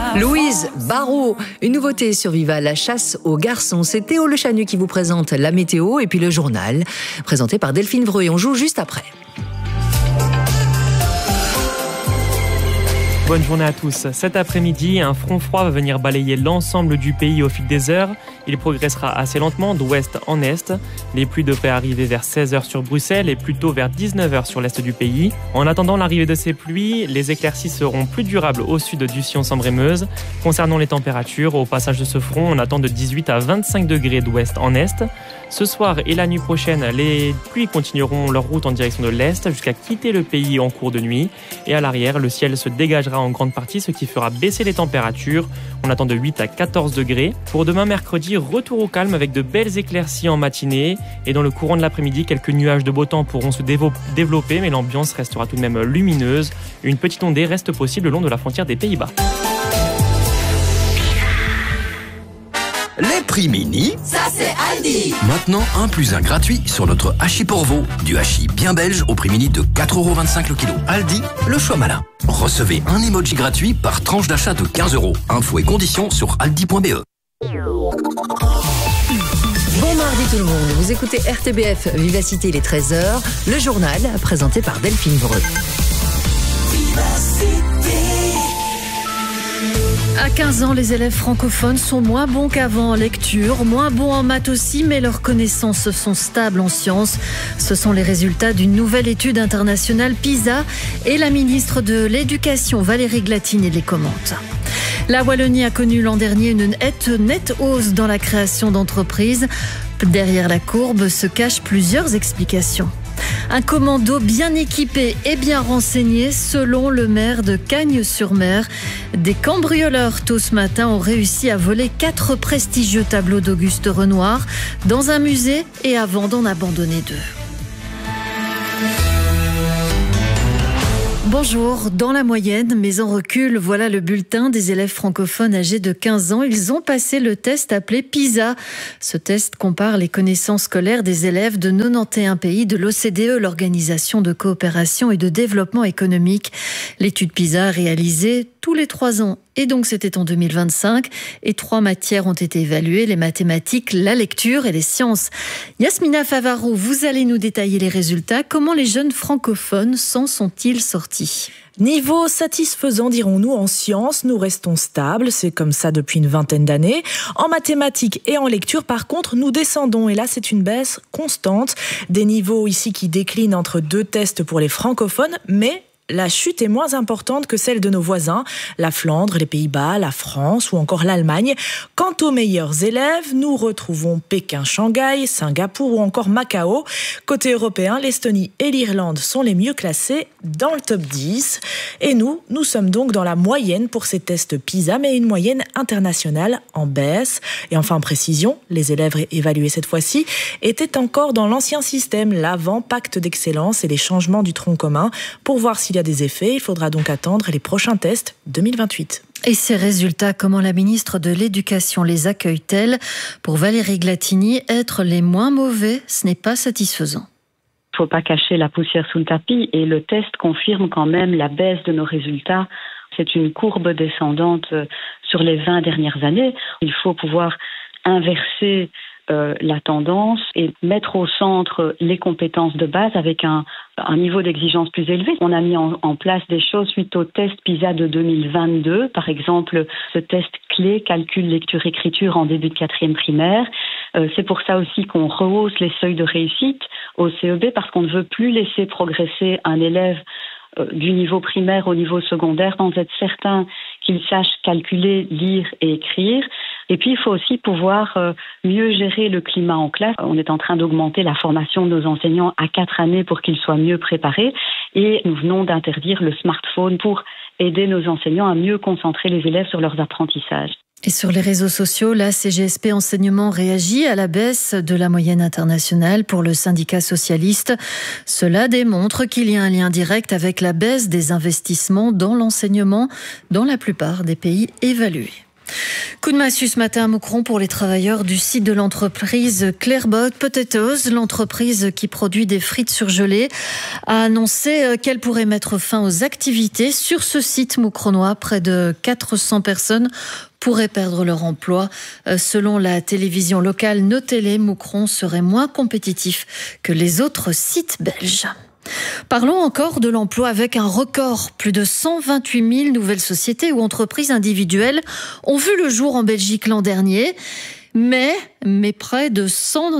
Louise Barrault, une nouveauté sur Viva, la chasse aux garçons. C'est Théo Le Chanu qui vous présente la météo et puis le journal, présenté par Delphine Vreux. Et on joue juste après. Bonne journée à tous. Cet après-midi, un front froid va venir balayer l'ensemble du pays au fil des heures. Il progressera assez lentement d'ouest en est. Les pluies devraient arriver vers 16h sur Bruxelles et plutôt vers 19h sur l'est du pays. En attendant l'arrivée de ces pluies, les éclaircies seront plus durables au sud du Sion-Sambre-et-Meuse. Concernant les températures, au passage de ce front, on attend de 18 à 25 degrés d'ouest en est. Ce soir et la nuit prochaine, les pluies continueront leur route en direction de l'est jusqu'à quitter le pays en cours de nuit. Et à l'arrière, le ciel se dégagera en grande partie, ce qui fera baisser les températures. On attend de 8 à 14 degrés. Pour demain mercredi, retour au calme avec de belles éclaircies en matinée. Et dans le courant de l'après-midi, quelques nuages de beau temps pourront se développer, mais l'ambiance restera tout de même lumineuse. Une petite ondée reste possible le long de la frontière des Pays-Bas. Les prix mini, ça c'est Aldi. Maintenant 1+1 gratuit sur notre hachis pour veau. Du hachis bien belge au prix mini de 4,25€ le kilo. Aldi, le choix malin. Recevez un emoji gratuit par tranche d'achat de 15€. Infos et conditions sur aldi.be. Bon mardi tout le monde, vous écoutez RTBF Vivacité, il est 13h, le journal présenté par Delphine Vreux. À 15 ans, les élèves francophones sont moins bons qu'avant en lecture, moins bons en maths aussi, mais leurs connaissances sont stables en sciences. Ce sont les résultats d'une nouvelle étude internationale PISA et la ministre de l'Éducation, Valérie Glatini, les commente. La Wallonie a connu l'an dernier une nette hausse dans la création d'entreprises. Derrière la courbe se cachent plusieurs explications. Un commando bien équipé et bien renseigné, selon le maire de Cagnes-sur-Mer. Des cambrioleurs tôt ce matin ont réussi à voler 4 prestigieux tableaux d'Auguste Renoir dans un musée et avant d'en abandonner 2. Bonjour, dans la moyenne, mais en recul, voilà le bulletin des élèves francophones âgés de 15 ans. Ils ont passé le test appelé PISA. Ce test compare les connaissances scolaires des élèves de 91 pays de l'OCDE, l'Organisation de coopération et de développement économique. L'étude PISA réalisée tous les 3 ans. Et donc c'était en 2025 et 3 matières ont été évaluées, les mathématiques, la lecture et les sciences. Yasmina Favaro, vous allez nous détailler les résultats. Comment les jeunes francophones s'en sont-ils sortis ? Niveau satisfaisant, dirons-nous, en sciences, nous restons stables, c'est comme ça depuis une vingtaine d'années. En mathématiques et en lecture, par contre, nous descendons, et là c'est une baisse constante. Des niveaux ici qui déclinent entre 2 tests pour les francophones, mais la chute est moins importante que celle de nos voisins, la Flandre, les Pays-Bas, la France ou encore l'Allemagne. Quant aux meilleurs élèves, nous retrouvons Pékin, Shanghai, Singapour ou encore Macao. Côté européen, l'Estonie et l'Irlande sont les mieux classés dans le top 10. Et nous sommes donc dans la moyenne pour ces tests PISA, mais une moyenne internationale en baisse. Et enfin, en précision, les élèves évalués cette fois-ci étaient encore dans l'ancien système, l'avant pacte d'excellence et les changements du tronc commun. Pour voir s'il y a des effets, il faudra donc attendre les prochains tests 2028. Et ces résultats, comment la ministre de l'Éducation les accueille-t-elle ? Pour Valérie Glatini, être les moins mauvais, ce n'est pas satisfaisant. Il ne faut pas cacher la poussière sous le tapis et le test confirme quand même la baisse de nos résultats. C'est une courbe descendante sur les 20 dernières années. Il faut pouvoir inverser la tendance et mettre au centre les compétences de base avec un niveau d'exigence plus élevé. On a mis en place des choses suite au test PISA de 2022. Par exemple, ce test clé, calcul, lecture, écriture en début de 4e primaire. C'est pour ça aussi qu'on rehausse les seuils de réussite au CEB parce qu'on ne veut plus laisser progresser un élève du niveau primaire au niveau secondaire sans être certain qu'il sache calculer, lire et écrire. Et puis, il faut aussi pouvoir mieux gérer le climat en classe. On est en train d'augmenter la formation de nos enseignants à 4 années pour qu'ils soient mieux préparés. Et nous venons d'interdire le smartphone pour aider nos enseignants à mieux concentrer les élèves sur leurs apprentissages. Et sur les réseaux sociaux, la CGSP Enseignement réagit à la baisse de la moyenne internationale pour le syndicat socialiste. Cela démontre qu'il y a un lien direct avec la baisse des investissements dans l'enseignement dans la plupart des pays évalués. Coup de massue ce matin à Moucron pour les travailleurs du site de l'entreprise Clairbot Potatoes. L'entreprise qui produit des frites surgelées a annoncé qu'elle pourrait mettre fin aux activités sur ce site moucronois. Près de 400 personnes pourraient perdre leur emploi. Selon la télévision locale Notélé, Moucron serait moins compétitif que les autres sites belges. Parlons encore de l'emploi avec un record. Plus de 128 000 nouvelles sociétés ou entreprises individuelles ont vu le jour en Belgique l'an dernier. Mais près de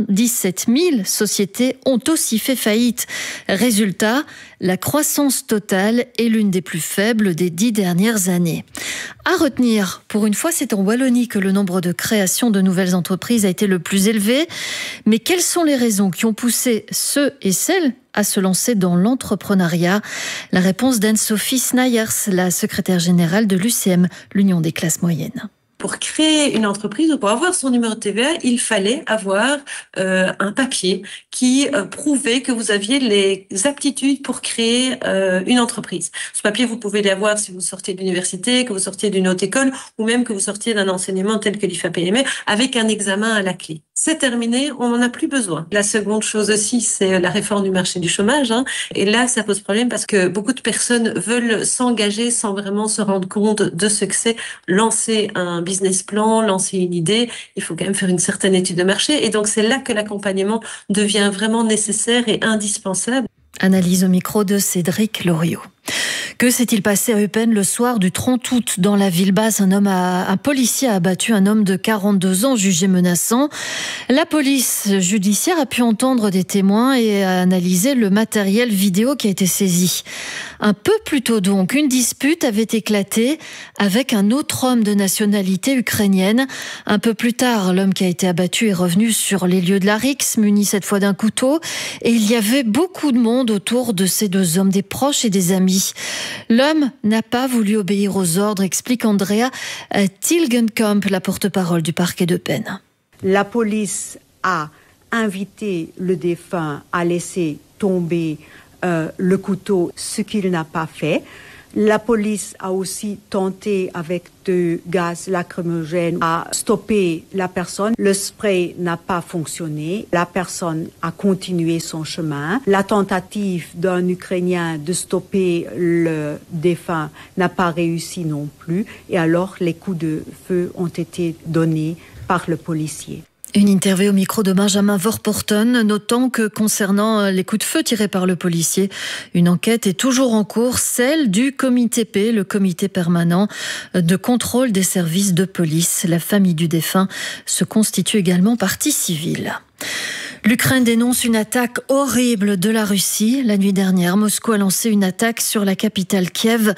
117 000 sociétés ont aussi fait faillite. Résultat, la croissance totale est l'une des plus faibles des 10 dernières années. À retenir, pour une fois, c'est en Wallonie que le nombre de créations de nouvelles entreprises a été le plus élevé. Mais quelles sont les raisons qui ont poussé ceux et celles à se lancer dans l'entrepreneuriat? La réponse d'Anne-Sophie Snayers, la secrétaire générale de l'UCM, l'Union des classes moyennes. Pour créer une entreprise ou pour avoir son numéro de TVA, il fallait avoir un papier qui prouvait que vous aviez les aptitudes pour créer une entreprise. Ce papier, vous pouvez l'avoir si vous sortiez de l'université, que vous sortiez d'une haute école ou même que vous sortiez d'un enseignement tel que l'IFAPME avec un examen à la clé. C'est terminé, on n'en a plus besoin. La seconde chose aussi, c'est la réforme du marché du chômage. Et là, ça pose problème parce que beaucoup de personnes veulent s'engager sans vraiment se rendre compte de ce que c'est lancer un business plan, lancer une idée. Il faut quand même faire une certaine étude de marché. Et donc, c'est là que l'accompagnement devient vraiment nécessaire et indispensable. Analyse au micro de Cédric Loriot. Que s'est-il passé à Eupen le soir du 30 août dans la ville basse? Un policier a abattu un homme de 42 ans jugé menaçant. La police judiciaire a pu entendre des témoins et a analysé le matériel vidéo qui a été saisi. Un peu plus tôt donc, une dispute avait éclaté avec un autre homme de nationalité ukrainienne. Un peu plus tard, l'homme qui a été abattu est revenu sur les lieux de la rixe, muni cette fois d'un couteau. Et il y avait beaucoup de monde autour de ces deux hommes, des proches et des amis. L'homme n'a pas voulu obéir aux ordres, explique Andrea Tilgenkamp, la porte-parole du parquet d'Eupen. La police a invité le défunt à laisser tomber le couteau, ce qu'il n'a pas fait. La police a aussi tenté avec de gaz lacrymogène à stopper la personne. Le spray n'a pas fonctionné. La personne a continué son chemin. La tentative d'un Ukrainien de stopper le défunt n'a pas réussi non plus. Et alors, les coups de feu ont été donnés par le policier. Une interview au micro de Benjamin Vorporton, notant que concernant les coups de feu tirés par le policier, une enquête est toujours en cours, celle du comité P, le comité permanent de contrôle des services de police. La famille du défunt se constitue également partie civile. L'Ukraine dénonce une attaque horrible de la Russie. La nuit dernière, Moscou a lancé une attaque sur la capitale Kiev.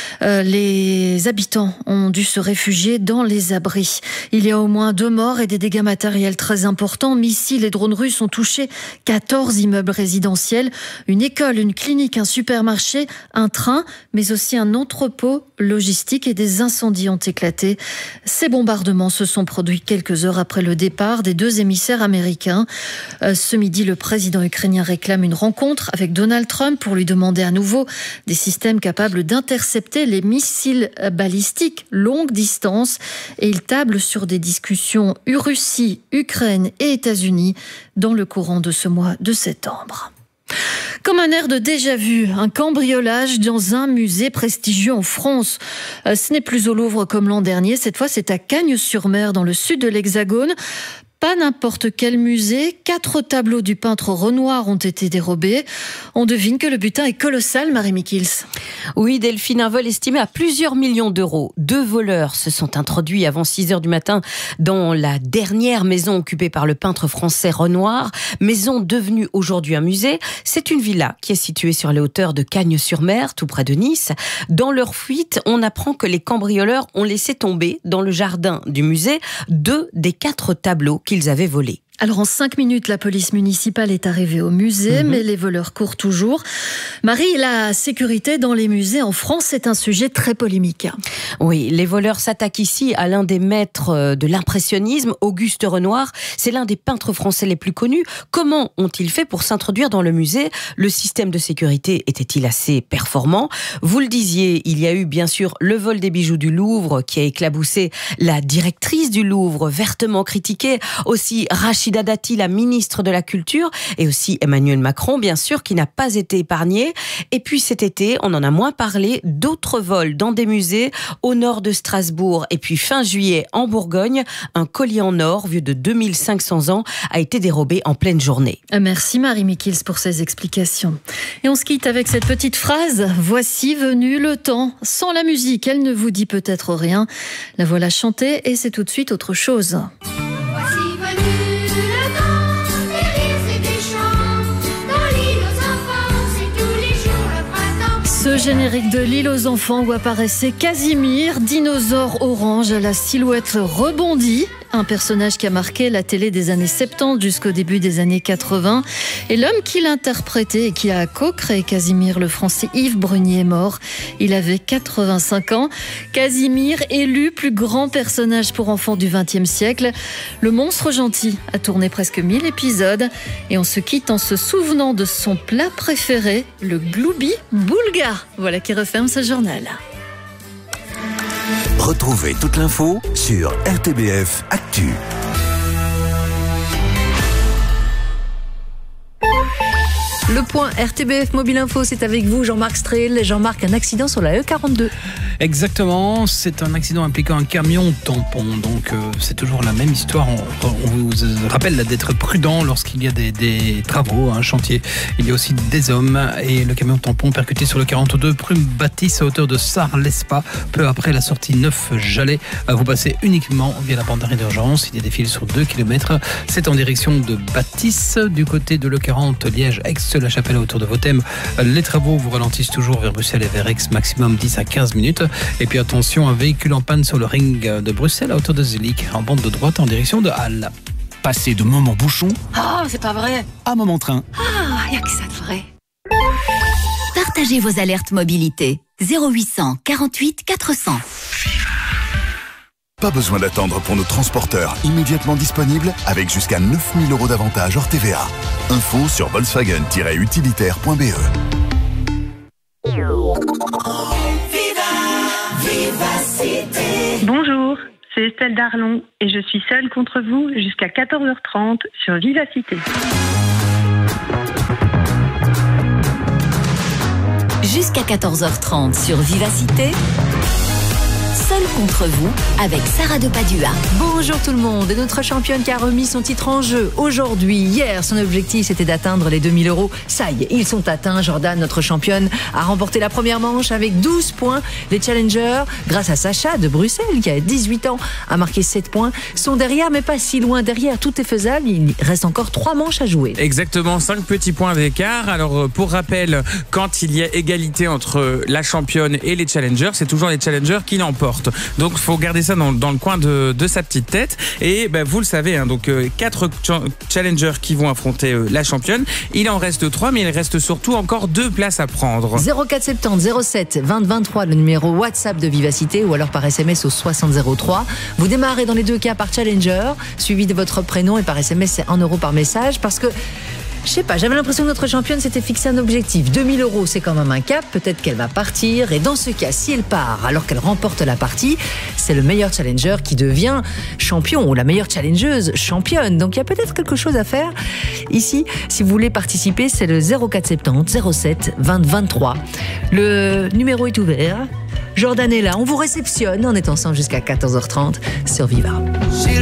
Les habitants ont dû se réfugier dans les abris. Il y a au moins 2 morts et des dégâts matériels très importants. Missiles et drones russes ont touché 14 immeubles résidentiels, une école, une clinique, un supermarché, un train, mais aussi un entrepôt logistique et des incendies ont éclaté. Ces bombardements se sont produits quelques heures après le départ des 2 émissaires américains. Ce midi, le président ukrainien réclame une rencontre avec Donald Trump pour lui demander à nouveau des systèmes capables d'intercepter les missiles balistiques longue distance. Et il table sur des discussions Russie, Ukraine et États-Unis dans le courant de ce mois de septembre. Comme un air de déjà-vu, un cambriolage dans un musée prestigieux en France. Ce n'est plus au Louvre comme l'an dernier, cette fois c'est à Cagnes-sur-Mer dans le sud de l'Hexagone. Pas n'importe quel musée, 4 tableaux du peintre Renoir ont été dérobés. On devine que le butin est colossal, Marie Mikils. Oui, Delphine, un vol estimé à plusieurs millions d'euros. 2 voleurs se sont introduits avant 6h du matin dans la dernière maison occupée par le peintre français Renoir, maison devenue aujourd'hui un musée. C'est une villa qui est située sur les hauteurs de Cagnes-sur-Mer, tout près de Nice. Dans leur fuite, on apprend que les cambrioleurs ont laissé tomber dans le jardin du musée 2 des 4 tableaux qu'ils avaient volés. Alors en 5 minutes, la police municipale est arrivée au musée, mais les voleurs courent toujours. Marie, la sécurité dans les musées en France, c'est un sujet très polémique. Oui, les voleurs s'attaquent ici à l'un des maîtres de l'impressionnisme, Auguste Renoir. C'est l'un des peintres français les plus connus. Comment ont-ils fait pour s'introduire dans le musée ? Le système de sécurité était-il assez performant ? Vous le disiez, il y a eu bien sûr le vol des bijoux du Louvre qui a éclaboussé la directrice du Louvre, vertement critiquée. Aussi Rachida Dati, la ministre de la Culture, et aussi Emmanuel Macron, bien sûr, qui n'a pas été épargné. Et puis cet été, on en a moins parlé, d'autres vols dans des musées au nord de Strasbourg. Et puis fin juillet, en Bourgogne, un collier en or vieux de 2500 ans a été dérobé en pleine journée. Merci Marie Mikils pour ces explications. Et on se quitte avec cette petite phrase. Voici venu le temps. Sans la musique, elle ne vous dit peut-être rien. La voilà chantée et c'est tout de suite autre chose. Ce générique de l'île aux enfants où apparaissait Casimir, dinosaure orange à la silhouette rebondie. Un personnage qui a marqué la télé des années 70 jusqu'au début des années 80. Et l'homme qui l'interprétait et qui a co-créé Casimir, le français Yves Brunier, est mort. Il avait 85 ans. Casimir, élu plus grand personnage pour enfants du XXe siècle. Le monstre gentil a tourné presque 1000 épisodes. Et on se quitte en se souvenant de son plat préféré, le gloubi boulga. Voilà qui referme ce journal. Retrouvez toute l'info sur RTBF Actu. Le point RTBF Mobile Info, c'est avec vous, Jean-Marc Strel. Jean-Marc, un accident sur la E42. Exactement, c'est un accident impliquant un camion tampon. Donc c'est toujours la même histoire. On vous rappelle d'être prudent lorsqu'il y a des travaux, un chantier. Il y a aussi des hommes et le camion tampon percuté sur le 42 Prume Bâtisse à hauteur de Sars-l'Espa. Peu après la sortie 9 Jalais, vous passez uniquement via la bande d'arrêt d'urgence. Il y a des fils sur 2 km. C'est en direction de Bâtisse, du côté de l'E40 Liège-Aix-la-Chapelle autour de Vauthem. Les travaux vous ralentissent toujours vers Bruxelles et vers Aix, maximum 10 à 15 minutes. Et puis attention, un véhicule en panne sur le ring de Bruxelles à hauteur de Zelik, en bande de droite en direction de Halle. Passez de moment bouchon C'est pas vrai. à moment train. Y a que ça de vrai. Partagez vos alertes mobilité. 0800 48 400. Pas besoin d'attendre pour nos transporteurs immédiatement disponibles avec jusqu'à 9 000 € d'avantage hors TVA. Info sur volkswagen-utilitaire.be. Bonjour, c'est Estelle Darlon et je suis seule contre vous jusqu'à 14h30 sur Vivacité. Jusqu'à 14h30 sur Vivacité. Seul contre vous avec Sarah de Padua. Bonjour tout le monde. Et notre championne qui a remis son titre en jeu aujourd'hui. Hier, son objectif c'était d'atteindre les 2 000 €. Ça y est, ils sont atteints. Jordan, notre championne, a remporté la première manche avec 12 points. Les challengers, grâce à Sacha de Bruxelles, qui a 18 ans, a marqué 7 points, sont derrière, mais pas si loin derrière. Tout est faisable. Il reste encore 3 manches à jouer. Exactement, 5 petits points d'écart. Alors, pour rappel, quand il y a égalité entre la championne et les challengers, c'est toujours les challengers qui l'emportent. Donc il faut garder ça dans le coin de sa petite tête. Et vous le savez, donc 4 challengers qui vont affronter la championne. Il en reste 3, mais il reste surtout encore 2 places à prendre. 0470 07 20 23, le numéro WhatsApp de Vivacité, ou alors par SMS au 6003. Vous démarrez dans les 2 cas par challenger, suivi de votre prénom, et par SMS c'est 1 € par message, parce que je sais pas, j'avais l'impression que notre championne s'était fixé un objectif. 2 000 €, c'est quand même un cap. Peut-être qu'elle va partir. Et dans ce cas, si elle part alors qu'elle remporte la partie, c'est le meilleur challenger qui devient champion, ou la meilleure challengeuse championne. Donc il y a peut-être quelque chose à faire. Ici, si vous voulez participer, c'est le 0470 07 20 23. Le numéro est ouvert. Jordan est là. On vous réceptionne. On est ensemble jusqu'à 14h30 sur Viva.